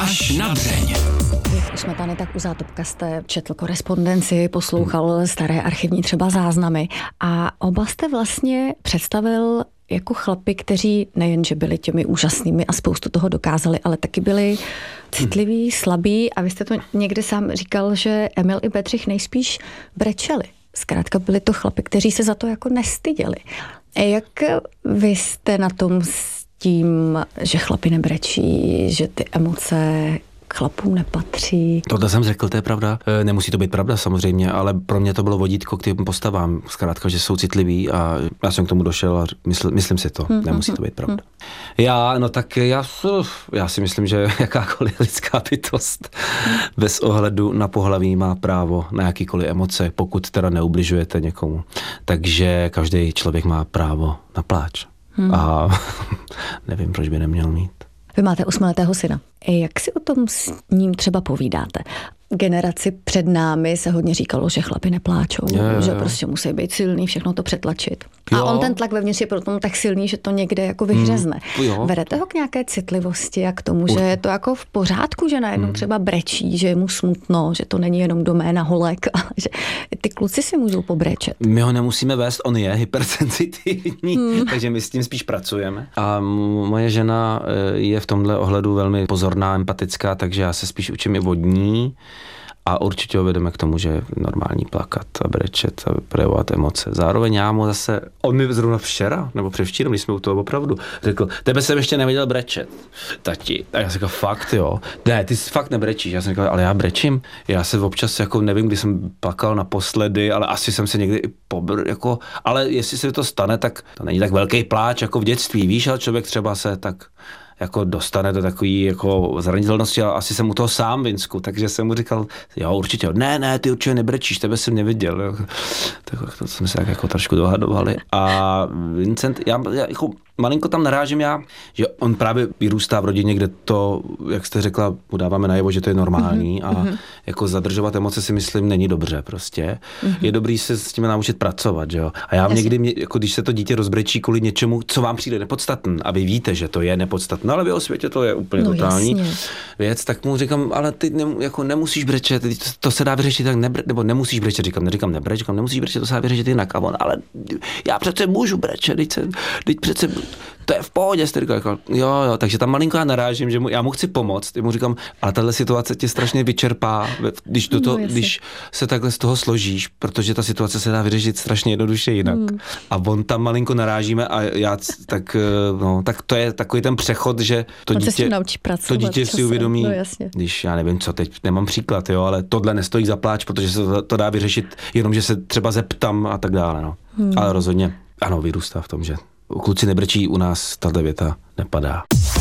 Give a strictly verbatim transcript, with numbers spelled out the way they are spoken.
Až na dřeň. Už jsme tady tak u Zátopka jste četl korespondenci, poslouchal staré archivní třeba záznamy a oba jste vlastně představil jako chlapi, kteří nejenže byli těmi úžasnými a spoustu toho dokázali, ale taky byli citliví, slabí a vy jste to někde sám říkal, že Emil i Bedřich nejspíš brečeli. Zkrátka byli to chlapi, kteří se za to jako nestyděli. Jak vy jste na tom s tím, že chlapi nebrečí, že ty emoce chlapům nepatří? Tohle jsem řekl, to je pravda. E, nemusí to být pravda samozřejmě, ale pro mě to bylo vodítko k těm postavám. Zkrátka, že jsou citliví a já jsem k tomu došel a mysl, myslím si to. Hmm, nemusí to být pravda. Hmm. Já, no tak já, já si myslím, že jakákoliv lidská bytost hmm. bez ohledu na pohlaví má právo na jakýkoliv emoce, pokud teda neubližujete někomu. Takže každý člověk má právo na pláč. Hmm. A nevím, proč by neměl mít. Vy máte osmiletého syna. Jak si o tom s ním třeba povídáte? Generaci před námi se hodně říkalo, že chlapi nepláčou, je, je, je. že prostě musí být silný, všechno to přetlačit. Jo. A on ten tlak vevnitř je proto tak silný, že to někde jako vyhřezne. Hmm. Vedete ho k nějaké citlivosti a k tomu, že je to jako v pořádku, že najednou hmm. třeba brečí, že je mu smutno, že to není jenom doména holek, ale že ty kluci si můžou pobrečet. My ho nemusíme vést, on je hypersenzitivní, hmm. takže my s tím spíš pracujeme. A moje žena je v tomhle ohledu velmi pozorná, empatická, takže já se spíš učím i od ní. A určitě ho vedeme k tomu, že je normální plakat a brečet a projevovat emoce. Zároveň já mu zase, on mi zrovna včera, nebo převčírem, když jsme u toho opravdu, řekl, tebe jsem ještě neviděl brečet, tati. A já jsem říkal, fakt jo, ne, ty fakt nebrečíš. Já jsem říkal, ale já brečím. Já se občas, jako nevím, kdy jsem plakal naposledy, ale asi jsem se někdy i pobr, jako, ale jestli se to stane, tak to není tak velký pláč, jako v dětství, víš, ale člověk třeba se tak jako dostane do takový jako zranitelnosti, ale asi jsem u toho sám, Vinsku, takže jsem mu říkal, jo, určitě, ne, ne, ty určitě nebrečíš, tebe jsem neviděl. Jo. Tak to jsme se tak jako trošku dohadovali. A Vincent, já, já jako malinko tam narážím já, že on právě vyrůstá v rodině, kde to, jak jste řekla, mu dáváme najevo, že to je normální mm-hmm. a jako zadržovat emoce si myslím není dobře prostě. Mm-hmm. Je dobrý se s tím naučit pracovat, že jo. A já Jasně. někdy, mě, jako když se to dítě rozbrečí kvůli něčemu, co vám přijde nepodstatné a vy víte, že to je nepodstatné, ale v jeho světě to je úplně no, totální jasně. věc, tak mu říkám, ale ty ne, jako nemusíš brečet, to, to se dá vyřešit tak, nebr, nebo nemusíš brečet, říkám, neříkám nebreč, říkám, nemusíš brečet, to se dá vyřešit jinak. A on, ale já přece můžu brečet, teď, se, teď přece to je v pohodě, jste říkal, jo, jo, takže tam malinko já narážím, že mu, já mu chci pomoct, já mu říkám, ale tahle situace tě strašně vyčerpá, když, do to, no, když se takhle z toho složíš, protože ta situace se dá vyřešit strašně jednoduše jinak. Hmm. A on tam malinko narážíme a já tak, no, tak to je takový ten přechod, že to on dítě, to dítě si uvědomí, no, když já nevím co, teď nemám příklad, jo, ale tohle nestojí za pláč, protože se to, to dá vyřešit jenom, že se třeba zeptám a tak dále, no. Hmm. Ale rozhodně, ano, vyrůstá v tom, že kluci nebrečí, u nás tato věta nepadá.